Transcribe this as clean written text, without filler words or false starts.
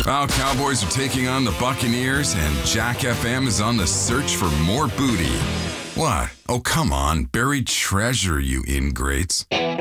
Well, Cowboys are taking on the Buccaneers, and Jack FM is on the search for more booty. What? Oh, come on. Buried treasure, you ingrates.